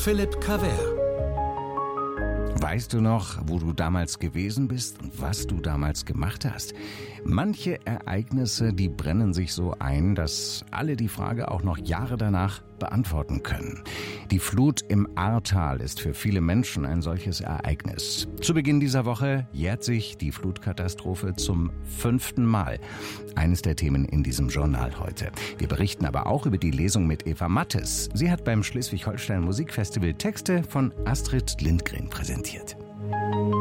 Philipp Cavert. Weißt du noch, wo du damals gewesen bist und was du damals gemacht hast? Manche Ereignisse, die brennen sich so ein, dass alle die Frage auch noch Jahre danach beantworten können. Die Flut im Ahrtal ist für viele Menschen ein solches Ereignis. Zu Beginn dieser Woche jährt sich die Flutkatastrophe zum 5. Mal. Eines der Themen in diesem Journal heute. Wir berichten aber auch über die Lesung mit Eva Mattes. Sie hat beim Schleswig-Holstein Musikfestival Texte von Astrid Lindgren präsentiert.